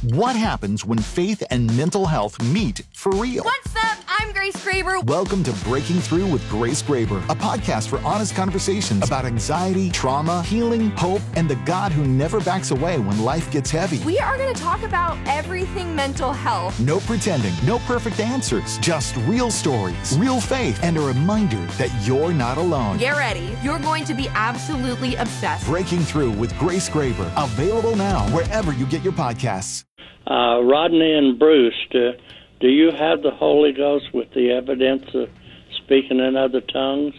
What happens when faith and mental health meet for real? What's up? I'm Grace Graber. Welcome to Breaking Through with Grace Graber, a podcast for honest conversations about anxiety, trauma, healing, hope, and the God who never backs away when life gets heavy. We are going to talk about everything mental health. No pretending, no perfect answers, just real stories, real faith, and a reminder that you're not alone. Get ready. You're going to be absolutely obsessed. Breaking Through with Grace Graber, available now wherever you get your podcasts. Rodney and Bruce, do you have the Holy Ghost with the evidence of speaking in other tongues?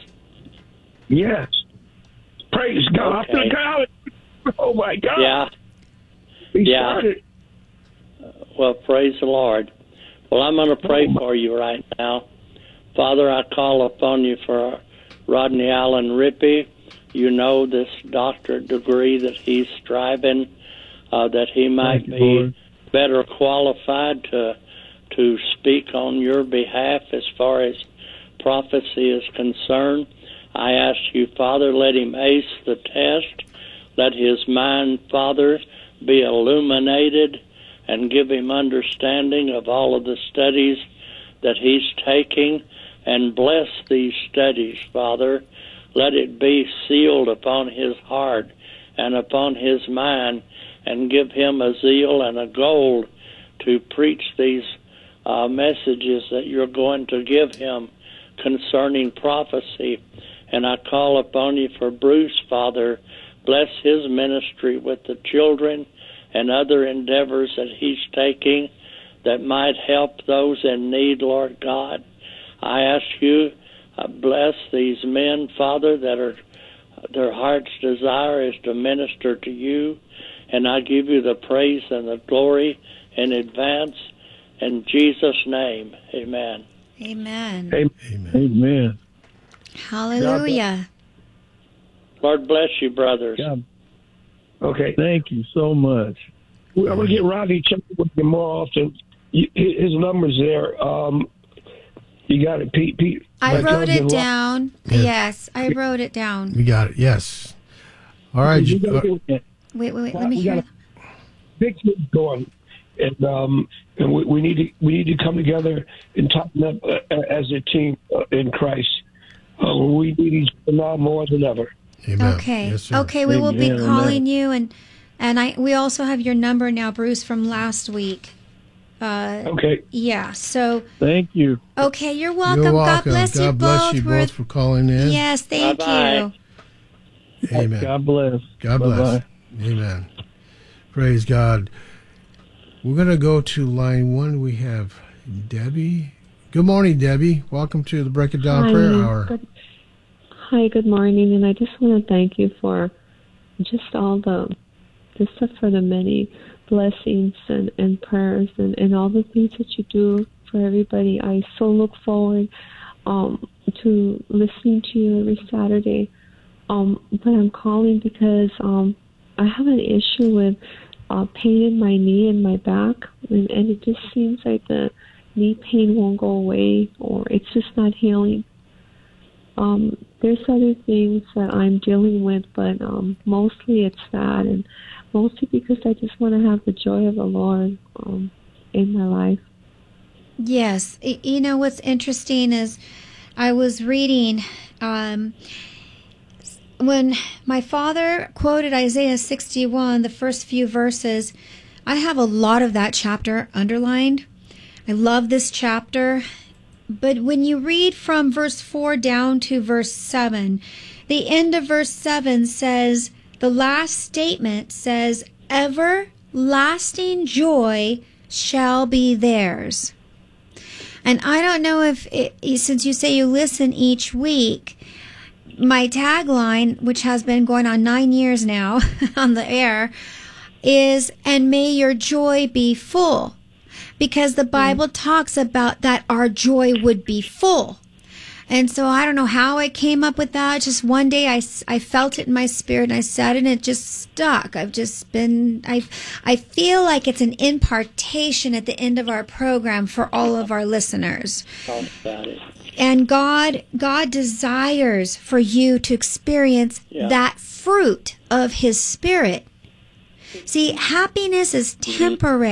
Yes. Praise God. Okay. Oh, my God. Yeah. We Yeah. started. Well, praise the Lord. Well, I'm going to pray for you right now. Father, I call upon you for Rodney Allen Rippey. You know this doctorate degree that he's striving, that he might be Lord. better qualified to speak on your behalf as far as prophecy is concerned. I ask you, Father, let him ace the test. Let his mind, Father, be illuminated and give him understanding of all of the studies that he's taking, and bless these studies, Father. Let it be sealed upon his heart and upon his mind, and give him a zeal and a goal to preach these messages that you're going to give him concerning prophecy. And I call upon you for Bruce, Father. Bless his ministry with the children and other endeavors that he's taking that might help those in need, Lord God. I ask you, bless these men, Father, that are their heart's desire is to minister to you. And I give you the praise and the glory in advance. In Jesus' name, amen. Amen. Amen. Hallelujah. Lord bless you, brothers. God. Okay, thank you so much. I'm going to get Robbie checking with you more often. His number's there. You got it, Pete. I wrote it down. Yeah. Yes, I wrote it down. We got it. Yes. All right. Wait. Let me hear. Big things going, and we need to come together and tighten up as a team in Christ. We need each other now more than ever. Amen. Okay. Yes, sir. Okay. We will be Amen. calling you, and we also have your number now, Bruce, from last week. Okay. Yeah. So. Thank you. Okay. You're welcome. You're welcome. God bless you both. God bless you both for calling in. Yes. Thank Bye-bye. you. Amen. God bless. God bless. Bye-bye. Amen. Praise God. We're going to go to line 1. We have Debbie. Good morning, Debbie. Welcome to the Break It Down Prayer Hour. Hi, good morning. And I just want to thank you for just all the stuff, for the many blessings and prayers and all the things that you do for everybody. I so look forward to listening to you every Saturday. But I'm calling because I have an issue with pain in my knee and my back, and it just seems like the knee pain won't go away, or it's just not healing. There's other things that I'm dealing with, but mostly it's that, and mostly because I just want to have the joy of the Lord in my life. Yes. You know, what's interesting is I was reading when my father quoted Isaiah 61, the first few verses. I have a lot of that chapter underlined. I love this chapter. But when you read from verse 4 down to verse 7, the end of verse 7 says, the last statement says, everlasting joy shall be theirs. And I don't know if, since you say you listen each week, my tagline, which has been going on 9 years now on the air, is, and may your joy be full. Because the Bible talks about that our joy would be full. And so I don't know how I came up with that. Just one day I felt it in my spirit, and I said it, and it just stuck. I feel like it's an impartation at the end of our program for all of our listeners. Talk about it. And God desires for you to experience that fruit of His Spirit. See, happiness is temporary.